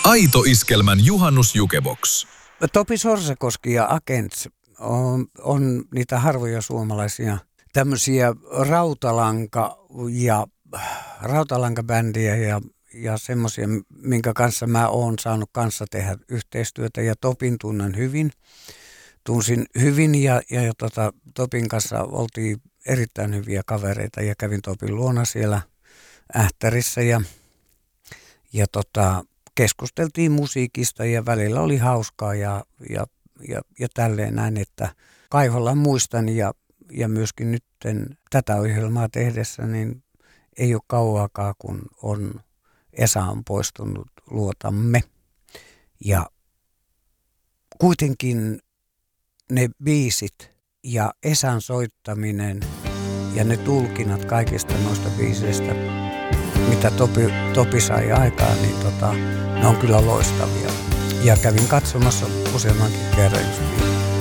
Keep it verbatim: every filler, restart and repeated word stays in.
Aito Iskelmän juhannusjukebox. Topi Sorsakoski ja Agents on, on niitä harvoja suomalaisia tämmöisiä rautalanka- ja rautalankabändiä ja, ja semmoisia, minkä kanssa mä oon saanut kanssa tehdä yhteistyötä. Ja Topin tunnen hyvin. Tunsin hyvin ja, ja, ja tota, Topin kanssa oltiin erittäin hyviä kavereita ja kävin Topin luona siellä Ähtärissä ja, ja tota, keskusteltiin musiikista ja välillä oli hauskaa ja, ja, ja, ja tälleen näin, että Kaiholla muistan ja, ja myöskin nyt tätä ohjelmaa tehdessä, niin ei ole kauaakaan, kun on, Esa on poistunut luotamme. Ja kuitenkin ne biisit ja Esan soittaminen ja ne tulkinnat kaikista noista biiseistä, mitä Topi, Topi sai aikaan, niin tota, ne on kyllä loistavia. Ja kävin katsomassa useammankin kerran just